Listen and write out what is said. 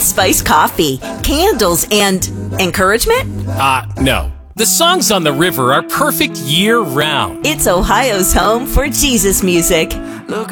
spiced coffee, candles, and encouragement? No. The songs on the river are perfect year-round. It's Ohio's home for Jesus music. Look